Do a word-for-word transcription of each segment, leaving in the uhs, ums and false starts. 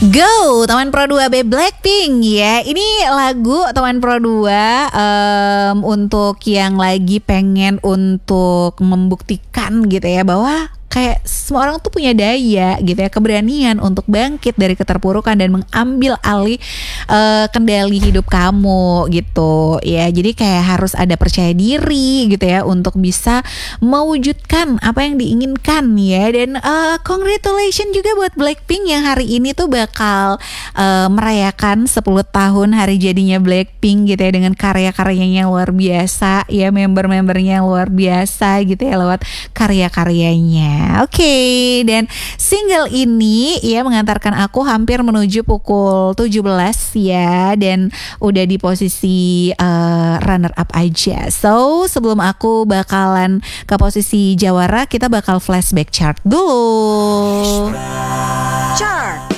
Go, Teman Pro dua B Blackpink ya. Ini lagu Teman Pro dua um, untuk yang lagi pengen untuk membuktikan gitu ya bahwa kayak semua orang tuh punya daya gitu ya, keberanian untuk bangkit dari keterpurukan dan mengambil alih uh, kendali hidup kamu gitu ya. Jadi kayak harus ada percaya diri gitu ya untuk bisa mewujudkan apa yang diinginkan ya. Dan uh, congratulations juga buat Blackpink yang hari ini tuh bakal uh, merayakan sepuluh tahun hari jadinya Blackpink gitu ya, dengan karya-karyanya yang luar biasa ya, member-membernya yang luar biasa gitu ya lewat karya-karyanya. Oke, okay. Dan single ini ya mengantarkan aku hampir menuju pukul tujuh belas ya, dan udah di posisi uh, runner up aja. So sebelum aku bakalan ke posisi jawara, kita bakal flashback chart dulu. Chart.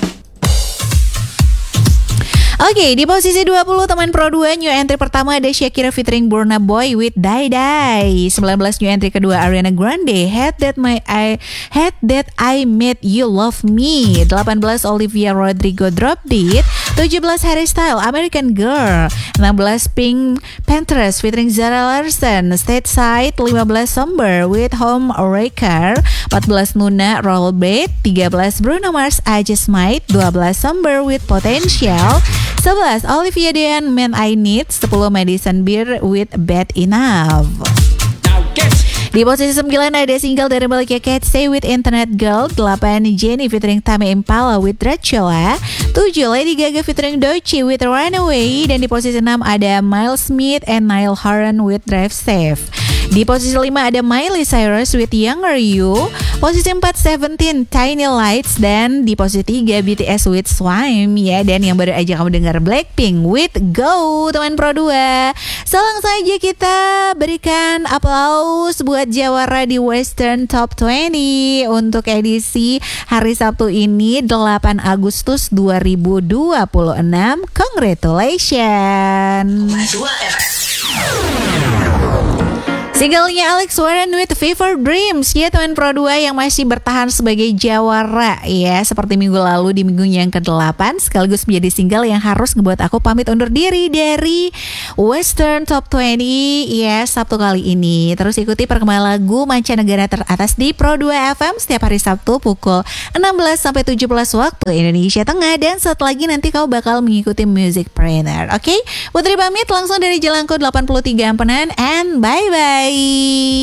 Oke, okay, di posisi dua puluh Teman Pro dua new entry pertama ada Shakira featuring Burna Boy with Die Die. sembilan belas new entry kedua Ariana Grande Had That My I Had That I Made You Love Me. delapan belas Olivia Rodrigo Drop Dead. tujuh belas Harry Styles American Girl. enam belas Pink Panthers featuring Zara Larsson Stateside. lima belas Somber with Homewrecker. empat belas Nuna Rollblade. tiga belas Bruno Mars I Just Might. dua belas Somber with Potential. sebelas Olivia Dean Man I Need. sepuluh Madison Beer with Bad Enough. Di posisi sembilan ada single dari Malaysia Cat Stay with Internet Girl. delapan Jennie featuring Tame Impala with Dracula. tujuh Lady Gaga featuring Doechii with Runaway. Dan di posisi enam ada Miles Smith and Niall Horan with Drive Safe. Di posisi lima ada Miley Cyrus with Younger You. Posisi empat Seventeen Tiny Lights. Dan di posisi tiga B T S with Swime ya. Dan yang baru aja kamu dengar Blackpink with Go, Teman Pro dua. So langsung saja kita berikan aplaus buat jawara di Western Top dua puluh untuk edisi hari Sabtu ini delapan Agustus dua ribu dua puluh enam. Congratulations. Singlenya Alex Warren with Fever Dreams ya, Teman Pro dua yang masih bertahan sebagai jawara ya, seperti minggu lalu di minggu yang kedelapan, sekaligus menjadi single yang harus ngebuat aku pamit undur diri dari Western Top dua puluh ya Sabtu kali ini. Terus ikuti perkembangan lagu mancanegara teratas di Pro dua F M setiap hari Sabtu pukul enam belas sampai tujuh belas waktu Indonesia Tengah, dan saat lagi nanti kau bakal mengikuti Music Trainer. Oke, okay? Putri pamit langsung dari Jelangkung delapan puluh tiga Ampenan, and bye bye.